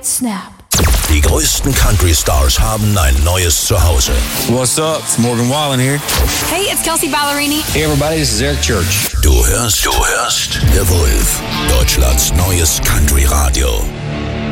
hit snap. Die größten Country-Stars haben ein neues Zuhause. What's up? It's Morgan Wallen here. Hey, it's Kelsey Ballerini. Hey everybody, this is Eric Church. Du hörst The Wolf, Deutschlands neues Country-Radio.